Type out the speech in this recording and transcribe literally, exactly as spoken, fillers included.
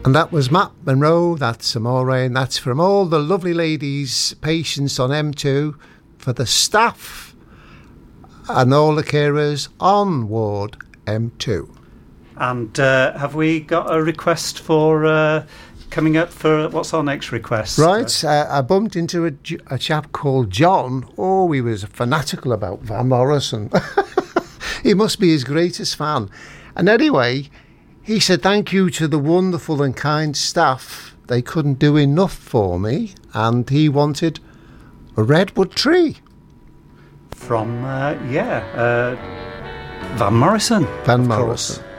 And that was Matt Monroe, that's Amore, and that's from all the lovely ladies, patients on M two, for the staff and all the carers on ward M two. And uh, have we got a request for uh, coming up for, what's our next request? Right, uh, I bumped into a, a chap called John. Oh, he was fanatical about Van Morrison. He must be his greatest fan. And anyway, he said thank you to the wonderful and kind staff. They couldn't do enough for me, and he wanted a redwood tree. From, uh, yeah, uh, Van Morrison. Van Morrison.